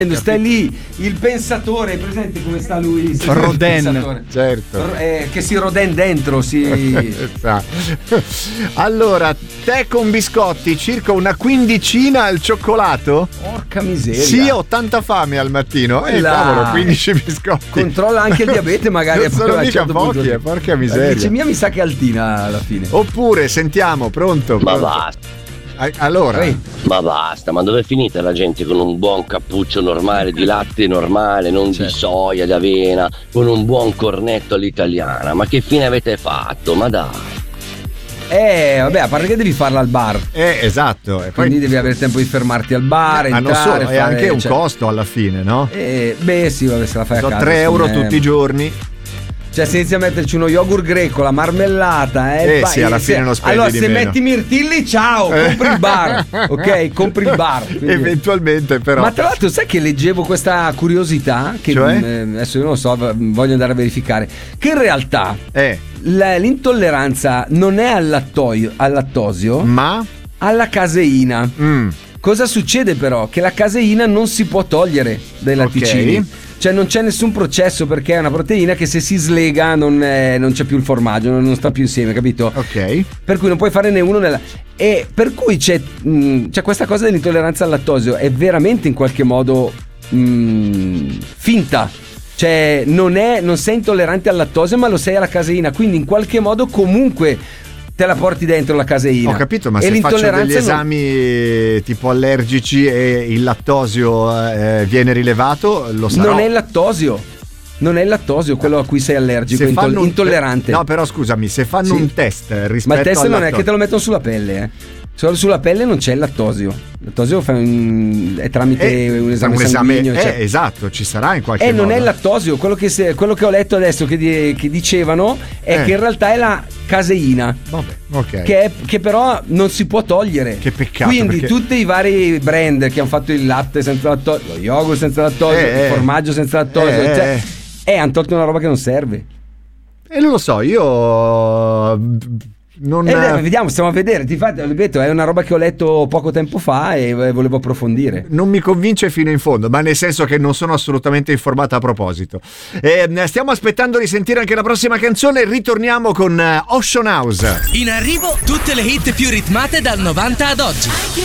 Stai lì, il pensatore, presente come sta lui? Roden, certo. Che si roden dentro, si... Allora, tè con biscotti, circa una quindicina al cioccolato. Porca miseria. Sì, ho tanta fame al mattino. Cavolo, 15 biscotti. Controlla anche il diabete magari. Non sono mica pochi, porca miseria. La glicemia mi sa che è altina alla fine. Oppure, sentiamo, pronto? Ma basta. Allora, ma basta, ma dove è finita la gente con un buon cappuccio normale di latte normale, non di soia, di avena, con un buon cornetto all'italiana? Ma che fine avete fatto? Ma dai. Vabbè, a parte che devi farla al bar. Esatto. E quindi devi avere tempo di fermarti al bar, ma non solo, è anche un costo alla fine, no? Beh sì, vabbè, se la fai a casa. 3 euro tutti i giorni. Cioè, se inizi a metterci uno yogurt greco, la marmellata, sì, alla fine non spendi allora, di se meno. metti mirtilli, ciao, compri il bar, ok? Compri il bar. Quindi. Eventualmente, però. Ma tra l'altro, sai che leggevo questa curiosità? Che adesso io non lo so, voglio andare a verificare. Che in realtà l'intolleranza non è al lattosio, ma alla caseina. Cosa succede però? Che la caseina non si può togliere dai latticini. Okay. Cioè non c'è nessun processo, perché è una proteina che se si slega non c'è più il formaggio, non sta più insieme, capito? Ok. Per cui non puoi fare né uno né l'altro. E per cui c'è questa cosa dell'intolleranza al lattosio, è veramente in qualche modo finta. Cioè non sei intollerante al lattosio, ma lo sei alla caseina, quindi in qualche modo comunque te la porti dentro la caseina. Ho capito, ma se faccio degli esami tipo allergici e il lattosio viene rilevato, lo sarò. Non è il lattosio quello a cui sei allergico, intollerante. No, però scusami, se fanno un test rispetto ma il test non lattosio. è che te lo mettono sulla pelle, Solo sulla pelle non c'è il lattosio. Il lattosio è tramite un esame sanguigno. Esatto, ci sarà in qualche modo. Non è il lattosio, quello che ho letto adesso che dicevano è che in realtà è la caseina. Vabbè, ok. Che però non si può togliere. Che peccato. Quindi tutti i vari brand che hanno fatto il latte senza lattosio, lo yogurt senza lattosio, il formaggio senza lattosio, hanno tolto una roba che non serve. E non lo so, io vediamo, stiamo a vedere. Infatti, ripeto, è una roba che ho letto poco tempo fa e volevo approfondire. Non mi convince fino in fondo, ma nel senso che non sono assolutamente informato a proposito. Stiamo aspettando di sentire anche la prossima canzone. Ritorniamo con Ocean House. In arrivo tutte le hit più ritmate dal 90 ad oggi.